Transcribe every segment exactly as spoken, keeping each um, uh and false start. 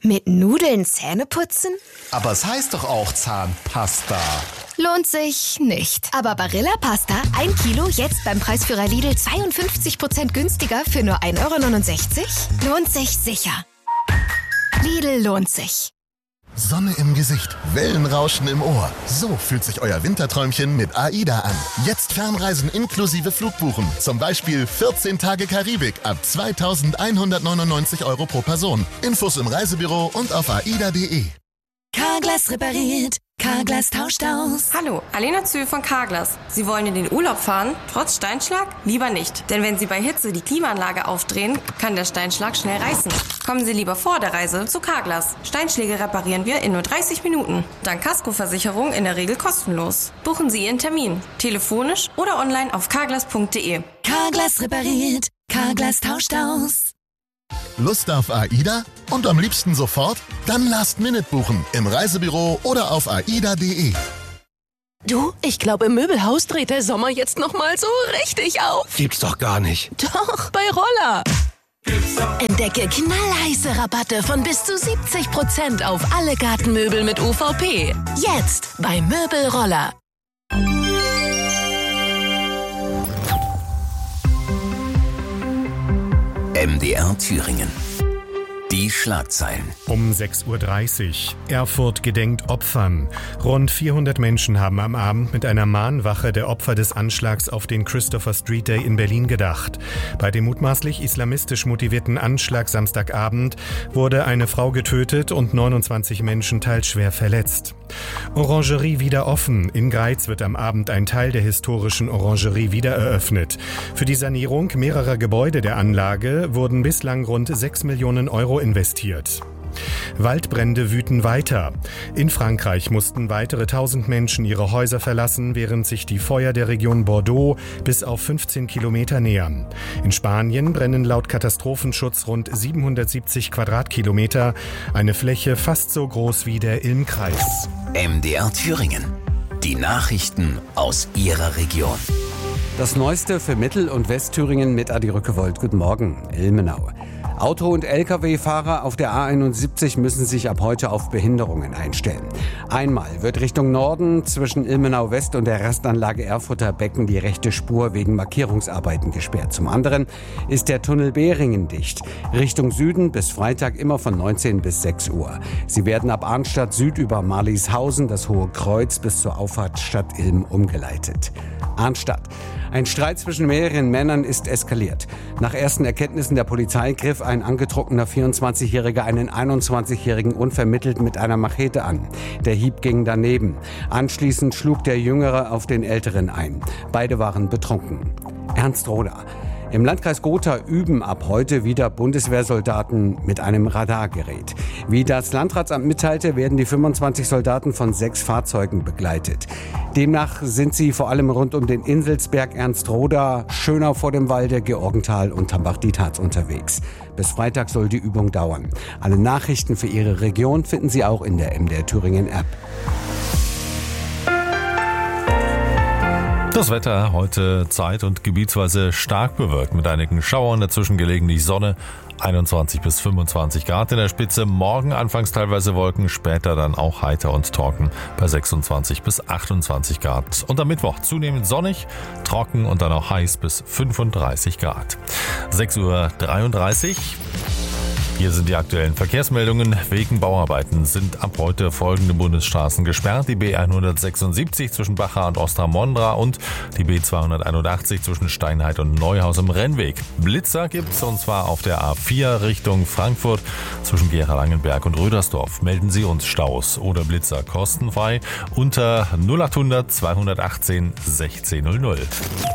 Mit Nudeln Zähne putzen? Aber es heißt doch auch Zahnpasta. Lohnt sich nicht. Aber Barilla Pasta, ein Kilo, jetzt beim Preisführer Lidl zweiundfünfzig Prozent günstiger für nur ein Euro neunundsechzig? Lohnt sich sicher. Lidl lohnt sich. Sonne im Gesicht, Wellenrauschen im Ohr. So fühlt sich euer Winterträumchen mit AIDA an. Jetzt Fernreisen inklusive Flugbuchen. Zum Beispiel vierzehn Tage Karibik ab zweitausendeinhundertneunundneunzig Euro pro Person. Infos im Reisebüro und auf aida punkt de. Carglass repariert, Carglass tauscht aus. Hallo, Alena Zühl von Carglass. Sie wollen in den Urlaub fahren, trotz Steinschlag? Lieber nicht. Denn wenn Sie bei Hitze die Klimaanlage aufdrehen, kann der Steinschlag schnell reißen. Kommen Sie lieber vor der Reise zu Carglass. Steinschläge reparieren wir in nur dreißig Minuten. Dank Kaskoversicherung in der Regel kostenlos. Buchen Sie Ihren Termin. Telefonisch oder online auf carglass punkt de. Carglass repariert, Carglass tauscht aus. Lust auf AIDA? Und am liebsten sofort? Dann Last Minute buchen im Reisebüro oder auf aida punkt de. Du, ich glaube, im Möbelhaus dreht der Sommer jetzt noch mal so richtig auf. Gibt's doch gar nicht. Doch, bei Roller. Entdecke knallheiße Rabatte von bis zu siebzig Prozent auf alle Gartenmöbel mit U V P. Jetzt bei Möbelroller. M D R Thüringen. Die Schlagzeilen. Um sechs Uhr dreißig. Erfurt gedenkt Opfern. Rund vierhundert Menschen haben am Abend mit einer Mahnwache der Opfer des Anschlags auf den Christopher Street Day in Berlin gedacht. Bei dem mutmaßlich islamistisch motivierten Anschlag Samstagabend wurde eine Frau getötet und neunundzwanzig Menschen teils schwer verletzt. Orangerie wieder offen. In Greiz wird am Abend ein Teil der historischen Orangerie wieder eröffnet. Für die Sanierung mehrerer Gebäude der Anlage wurden bislang rund sechs Millionen Euro investiert. Waldbrände wüten weiter. In Frankreich mussten weitere tausend Menschen ihre Häuser verlassen, während sich die Feuer der Region Bordeaux bis auf fünfzehn Kilometer nähern. In Spanien brennen laut Katastrophenschutz rund siebenhundertsiebzig Quadratkilometer, eine Fläche fast so groß wie der Ilmkreis. M D R Thüringen. Die Nachrichten aus Ihrer Region. Das Neueste für Mittel- und Westthüringen mit Adi Rückewold. Guten Morgen, Ilmenau. Auto- und L K W-Fahrer auf der A einundsiebzig müssen sich ab heute auf Behinderungen einstellen. Einmal wird Richtung Norden zwischen Ilmenau West und der Rastanlage Erfurter Becken die rechte Spur wegen Markierungsarbeiten gesperrt. Zum anderen ist der Tunnel Behringen dicht. Richtung Süden bis Freitag immer von neunzehn bis sechs Uhr. Sie werden ab Arnstadt Süd über Marlieshausen, das Hohe Kreuz bis zur Auffahrt Stadt Ilm umgeleitet. Arnstadt. Ein Streit zwischen mehreren Männern ist eskaliert. Nach ersten Erkenntnissen der Polizei griff ein angetrunkener vierundzwanzigjähriger einen einundzwanzigjährigen unvermittelt mit einer Machete an. Der Hieb ging daneben. Anschließend schlug der Jüngere auf den Älteren ein. Beide waren betrunken. Ernst Roder. Im Landkreis Gotha üben ab heute wieder Bundeswehrsoldaten mit einem Radargerät. Wie das Landratsamt mitteilte, werden die fünfundzwanzig Soldaten von sechs Fahrzeugen begleitet. Demnach sind sie vor allem rund um den Inselsberg, Ernst-Roda, Schönau vor dem Walde, Georgenthal und Tambach-Dietharz unterwegs. Bis Freitag soll die Übung dauern. Alle Nachrichten für Ihre Region finden Sie auch in der M D R Thüringen App. Das Wetter heute zeit- und gebietsweise stark bewölkt mit einigen Schauern, dazwischen gelegentlich Sonne, einundzwanzig bis fünfundzwanzig Grad in der Spitze. Morgen anfangs teilweise Wolken, später dann auch heiter und trocken bei sechsundzwanzig bis achtundzwanzig Grad. Und am Mittwoch zunehmend sonnig, trocken und dann auch heiß bis fünfunddreißig Grad. sechs Uhr dreiunddreißig. Hier sind die aktuellen Verkehrsmeldungen. Wegen Bauarbeiten sind ab heute folgende Bundesstraßen gesperrt. Die B hundertsechsundsiebzig zwischen Bacha und Ostermondra und die B zweihunderteinundachtzig zwischen Steinheit und Neuhaus im Rennweg. Blitzer gibt's und zwar auf der A vier Richtung Frankfurt zwischen Gera-Langenberg und Rödersdorf. Melden Sie uns Staus oder Blitzer kostenfrei unter null achthundert zweihundertachtzehn sechzehn null null.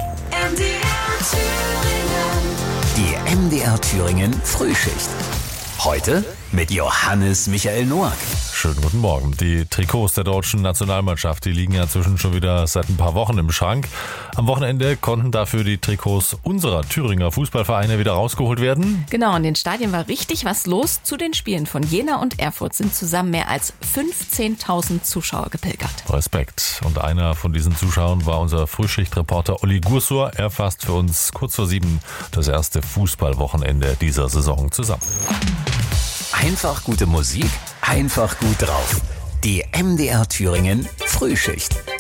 Die M D R Thüringen Frühschicht. Heute mit Johannes Michael Noack. Schönen guten Morgen. Die Trikots der deutschen Nationalmannschaft, die liegen ja zwischen schon wieder seit ein paar Wochen im Schrank. Am Wochenende konnten dafür die Trikots unserer Thüringer Fußballvereine wieder rausgeholt werden. Genau, in den Stadien war richtig was los. Zu den Spielen von Jena und Erfurt sind zusammen mehr als fünfzehntausend Zuschauer gepilgert. Respekt. Und einer von diesen Zuschauern war unser Frühschichtreporter Olli Gursur. Er fasst für uns kurz vor sieben das erste Fußballwochenende dieser Saison zusammen. Einfach gute Musik, einfach gut drauf. Die M D R Thüringen Frühschicht.